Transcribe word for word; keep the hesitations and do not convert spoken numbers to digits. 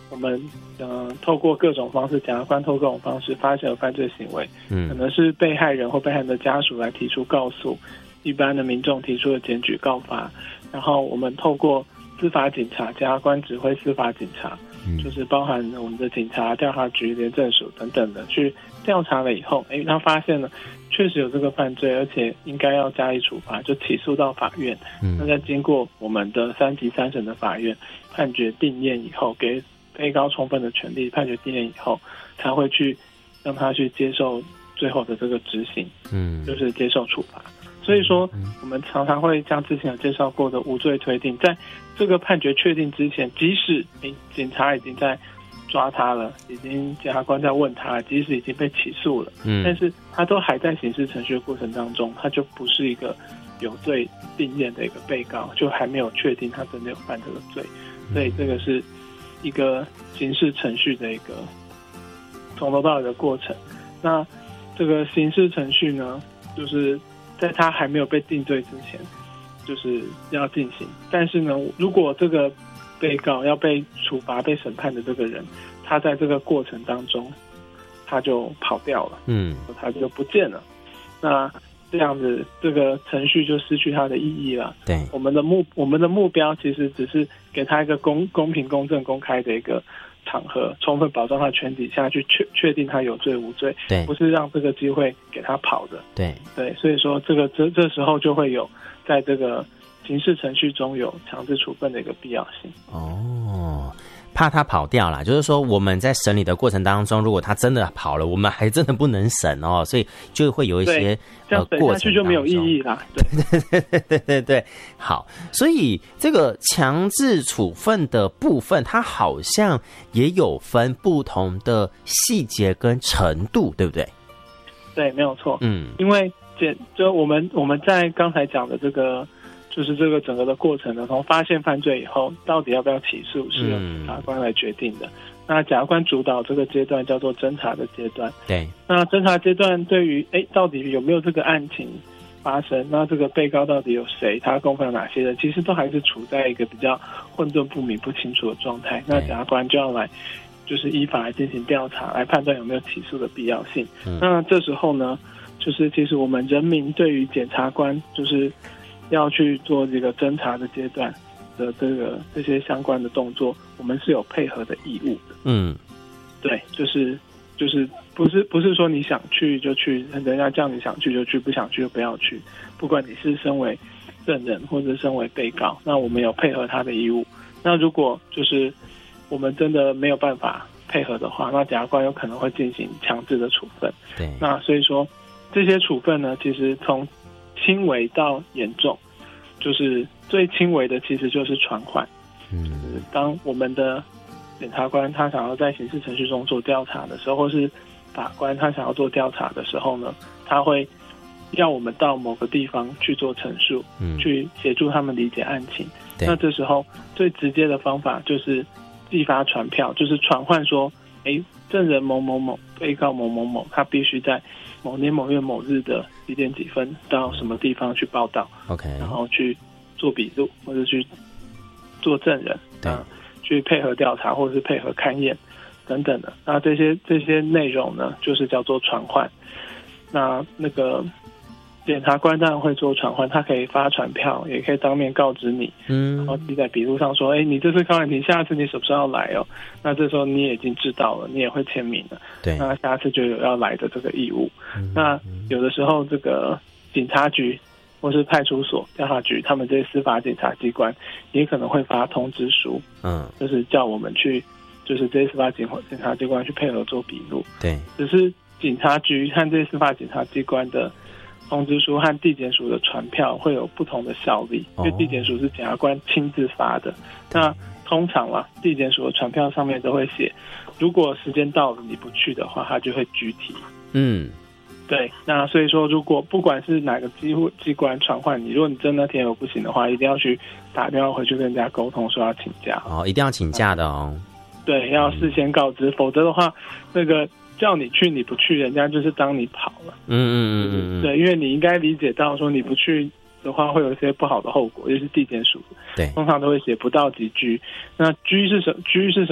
我们呃透过各种方式，检察官透过各种方式发现了犯罪行为，嗯，可能是被害人或被害人的家属来提出告诉，一般的民众提出的检举告发，然后我们透过司法警察，检察官指挥司法警察，嗯，就是包含我们的警察、调查局、廉政署等等的去调查了以后，哎，他发现了确实有这个犯罪，而且应该要加以处罚，就起诉到法院。嗯，那在经过我们的三级三审的法院判决定谳以后，给被告充分的权利，判决定谳以后，才会去让他去接受最后的这个执行，嗯，就是接受处罚。所以说，我们常常会像之前有介绍过的无罪推定，在这个判决确定之前，即使警察已经在抓他了，已经检察官在问他，即使已经被起诉了，嗯，但是他都还在刑事程序的过程当中，他就不是一个有罪定谳的一个被告，就还没有确定他真的有犯这个罪，所以这个是一个刑事程序的一个从头到尾的过程。那这个刑事程序呢，就是在他还没有被定罪之前，就是要进行。但是呢，如果这个被告要被处罚、被审判的这个人，他在这个过程当中他就跑掉了，嗯，他就不见了，那这样子这个程序就失去它的意义了。对，我们的目我们的目标其实只是给他一个公公平、公正、公开的一个场合，充分保障他权底下去确确定他有罪无罪，对，不是让这个机会给他跑的。对对，所以说这个这这时候就会有在这个刑事程序中有强制处分的一个必要性。哦， 怕他跑掉啦，就是说我们在审理的过程当中，如果他真的跑了，我们还真的不能审哦，所以就会有一些这样审下去就没有意义啦。 对对对对对对对，好，所以这个强制处分的部分，它好像也有分不同的细节跟程度，对不对？ 对，没有错。嗯，因为检就我们我们在刚才讲的这个。就是这个整个的过程呢，从发现犯罪以后，到底要不要起诉，是由检察官来决定的。嗯、那检察官主导这个阶段叫做侦查的阶段。对。那侦查阶段对于哎，到底有没有这个案情发生？那这个被告到底有谁？他共犯有哪些人？其实都还是处在一个比较混沌不明、不清楚的状态。那检察官就要来，就是依法来进行调查，来判断有没有起诉的必要性。嗯、那这时候呢，就是其实我们人民对于检察官就是要去做这个侦查的阶段的这个这些相关的动作，我们是有配合的义务的。嗯，对，就是就是不是不是说你想去就去，人家叫你想去就去，不想去就不要去。不管你是身为证人或者身为被告，那我们有配合他的义务。那如果就是我们真的没有办法配合的话，那检察官有可能会进行强制的处分。对，那所以说这些处分呢，其实从轻微到严重，就是最轻微的其实就是传唤。嗯，就是当我们的检察官他想要在刑事程序中做调查的时候，或是法官他想要做调查的时候呢，他会要我们到某个地方去做陈述，嗯，去协助他们理解案情。那这时候最直接的方法就是寄发传票，就是传唤说，哎，证人某某某、被告某某某，他必须在某年某月某日的几点几分到什么地方去报到 ，OK， 然后去做笔录或者去做证人，对、呃，去配合调查或者是配合勘验等等的。那这些这些内容呢，就是叫做传唤。那那个检察官当然会做传唤，他可以发传票，也可以当面告知你，嗯，然后记在笔录上说，哎，你这次考完题，下次你什么时候要来哦？那这时候你也已经知道了，你也会签名了，对，那下次就有要来的这个义务。嗯、那有的时候这个警察局或是派出所、调查局，他们这些司法检察机关也可能会发通知书，嗯，就是叫我们去，就是这些司法检检察机关去配合做笔录，对，只是警察局和这些司法检察机关的通知书和地检署的传票会有不同的效力，因为地检署是检察官亲自发的。那通常啦，地检署的传票上面都会写，如果时间到了你不去的话，他就会拘提。嗯，对。那所以说，如果不管是哪个机机关传唤你，如果你真的天有不行的话，一定要去打电话回去跟人家沟通，说要请假。 哦，一定要请假的哦。 对，要事先告知，嗯、否则的话，那个叫你去你不去，人家就是当你跑了。嗯嗯嗯嗯，对，因为你应该理解到说你不去的话会有一些不好的后果，就是地检署对通常都会写不到即拘。那拘是什拘是什